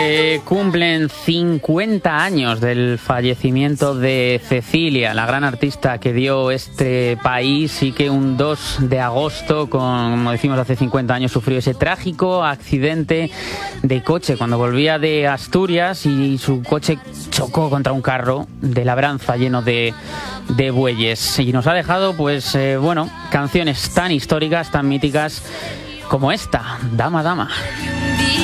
Se cumplen 50 años del fallecimiento de Cecilia, la gran artista que dio este país y que un 2 de agosto, como decimos hace 50 años, sufrió ese trágico accidente de coche cuando volvía de Asturias y su coche chocó contra un carro de labranza lleno de bueyes. Y nos ha dejado, canciones tan históricas, tan míticas como esta, Dama, Dama.